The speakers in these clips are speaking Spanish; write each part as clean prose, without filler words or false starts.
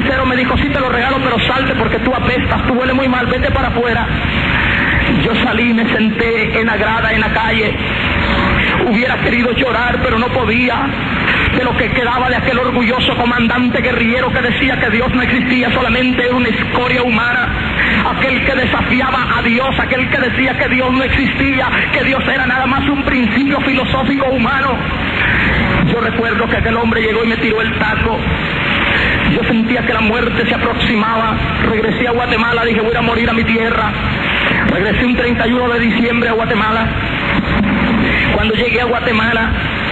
mesero me dijo, sí te lo regalo, pero salte porque tú apestas, tú hueles muy mal, vete para afuera. Yo salí, me senté en la grada, en la calle. Hubiera querido llorar, pero no podía. De lo que quedaba de aquel orgulloso comandante guerrillero que decía que Dios no existía, solamente una escoria humana. Aquel que desafiaba a Dios, aquel que decía que Dios no existía, que Dios era nada más un principio filosófico humano. Yo recuerdo que aquel hombre llegó y me tiró el taco. Yo sentía que la muerte se aproximaba. Regresé a Guatemala, dije voy a morir a mi tierra. Regresé un 31 de diciembre a Guatemala. Cuando llegué a Guatemala,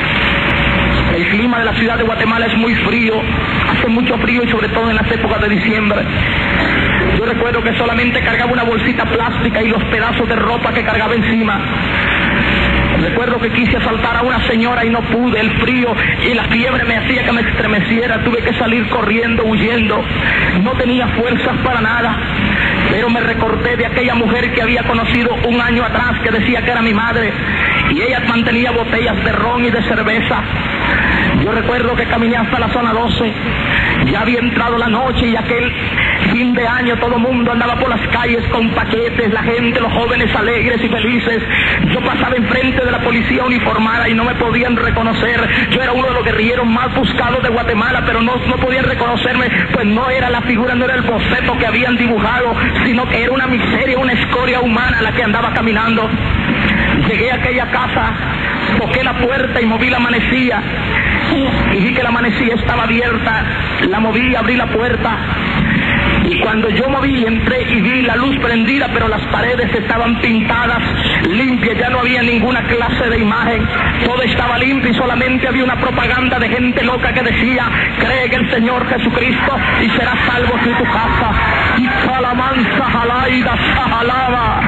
el clima de la ciudad de Guatemala es muy frío, hace mucho frío y sobre todo en las épocas de diciembre. Yo recuerdo que solamente cargaba una bolsita plástica y los pedazos de ropa que cargaba encima. Recuerdo que quise asaltar a una señora y no pude, el frío y la fiebre me hacía que me estremeciera, tuve que salir corriendo, huyendo, no tenía fuerzas para nada, pero me recordé de aquella mujer que había conocido un año atrás que decía que era mi madre y ella mantenía botellas de ron y de cerveza. Yo recuerdo que caminé hasta la zona 12, ya había entrado la noche y aquel fin de año todo el mundo andaba por las calles con paquetes, la gente, los jóvenes alegres y felices. Yo pasaba enfrente de la policía uniformada y no me podían reconocer. Yo era uno de los guerrilleros más buscados de Guatemala, pero no podían reconocerme, pues no era la figura, no era el boceto que habían dibujado, sino que era una miseria, una escoria humana la que andaba caminando. Llegué a aquella casa, toqué la puerta y moví la manecilla y vi que la manecilla estaba abierta, la moví, abrí la puerta y cuando yo moví, entré y vi la luz prendida, pero las paredes estaban pintadas, limpias, ya no había ninguna clase de imagen, todo estaba limpio y solamente había una propaganda de gente loca que decía, cree en el Señor Jesucristo y serás salvo tú y tu casa. Y Salamanza, Jalaida, Sajalaba.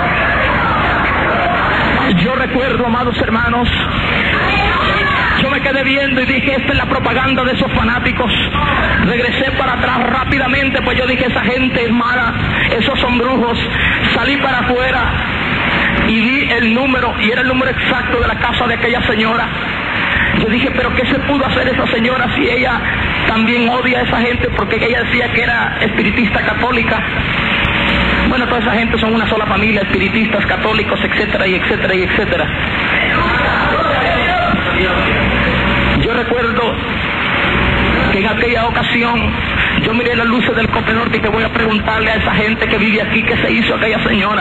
Yo recuerdo, amados hermanos, yo me quedé viendo y dije, esta es la propaganda de esos fanáticos. Regresé para atrás rápidamente, pues yo dije, esa gente es mala, esos son brujos. Salí para afuera y vi el número, y era el número exacto de la casa de aquella señora. Yo dije, pero ¿qué se pudo hacer esa señora si ella también odia a esa gente? Porque ella decía que era espiritista católica. Bueno, toda esa gente son una sola familia, espiritistas, católicos, etcétera, y etcétera, y etcétera. Yo recuerdo que en aquella ocasión yo miré las luces del Cope Norte y que voy a preguntarle a esa gente que vive aquí qué se hizo aquella señora.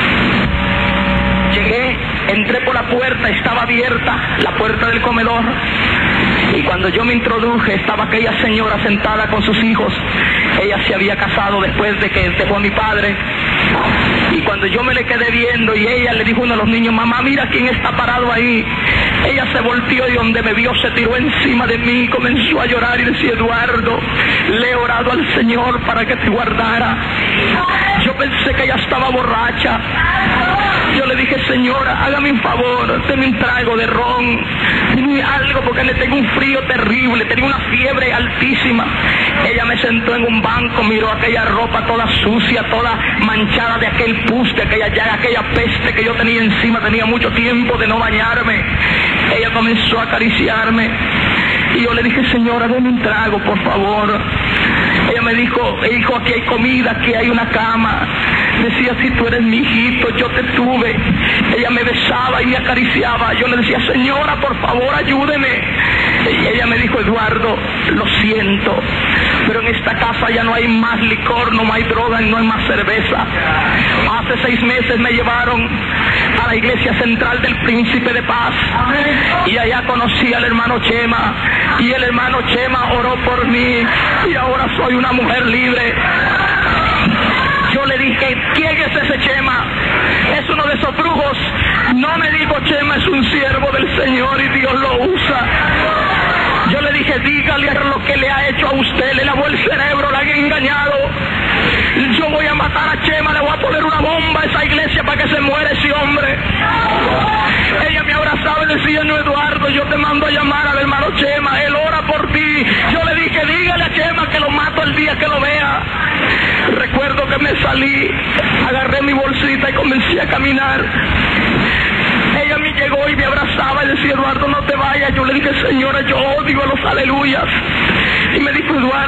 Llegué, entré por la puerta, estaba abierta la puerta del comedor y cuando yo me introduje estaba aquella señora sentada con sus hijos. Ella se había casado después de que dejó a mi padre y cuando yo me le quedé viendo y ella le dijo a uno de los niños, mamá, mira quién está parado ahí. Ella se volteó y donde me vio se tiró encima de mí, comenzó a llorar y decía, Eduardo, le he orado al Señor para que te guardara. Yo pensé que ella estaba borracha. Yo le dije, señora, hágame un favor, denme un trago de ron, denme algo porque le tengo un frío terrible, tengo una fiebre altísima. Ella me sentó en un banco, miró aquella ropa toda sucia, toda manchada de aquel pus, de aquella llaga, aquella peste que yo tenía encima, tenía mucho tiempo de no bañarme. Ella comenzó a acariciarme y yo le dije, señora, denme un trago, por favor. Ella me dijo, hijo, aquí hay comida, aquí hay una cama. Decía, si tú eres mi hijito, yo te tuve. Ella me besaba y me acariciaba. Yo le decía, señora, por favor, ayúdeme. Y ella me dijo, Eduardo, lo siento, pero en esta casa ya no hay más licor, no hay droga y no hay más cerveza. Hace 6 meses me llevaron a la iglesia central del Príncipe de Paz y allá conocí al hermano Chema y el hermano Chema oró por mí y ahora soy una mujer libre. Yo le dije, ¿quién es ese Chema? Es uno de esos brujos. No me dijo, Chema es un siervo del Señor y Dios lo usa. Yo le dije, dígale lo que le ha hecho a usted, le lavó el cerebro, la han engañado. Yo voy a matar a Chema, le voy a poner una bomba a esa iglesia para que se muera ese hombre. Ella me abrazaba y decía, no, Eduardo, yo te mando a llamar al hermano Chema, él ora por ti. Yo le dije, dígale a Chema que lo mato el día que lo vea. Recuerdo que me salí, agarré mi bolsita y comencé a caminar. Ella me llegó y me abrazaba y decía, Eduardo, no te vayas. Yo le dije, señora, yo odio a los aleluyas. Y me dijo, Eduardo,